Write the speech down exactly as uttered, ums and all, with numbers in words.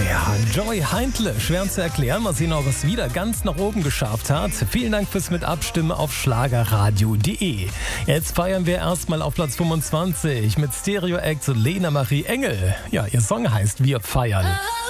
Ja, Joey Heindle, schwer zu erklären. Mal sehen, ob es wieder ganz nach oben geschafft hat. Vielen Dank fürs Mitabstimmen auf schlagerradio punkt de. Jetzt feiern wir erstmal auf Platz fünfundzwanzig mit Stereo Act Lena Marie Engel. Ja, ihr Song heißt Wir feiern.